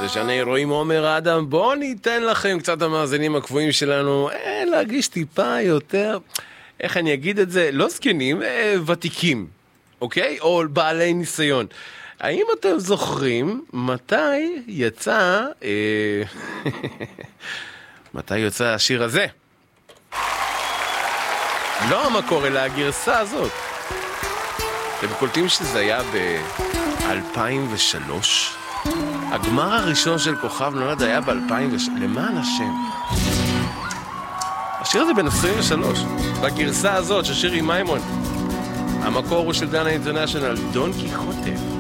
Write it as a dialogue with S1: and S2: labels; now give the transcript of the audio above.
S1: דה ז'ניירו עם עומר אדם. בואו ניתן לכם קצת המאזינים הקבועים שלנו להרגיש טיפה יותר, איך אני אגיד את זה, לא זקנים, ותיקים, אוקיי? או בעלי ניסיון. האם אתם זוכרים מתי יצא מתי יוצא השיר הזה? לא המקור, אלא הגרסה הזאת. אתם קולטים שזה היה ב-2003? הגמר הראשון של כוכב נולד היה ב-2003. למען השם. השיר הזה בן 23. בגרסה הזאת של שירי מימון. המקור הוא של דנה אינטרנשיונל, דון קיחוטה.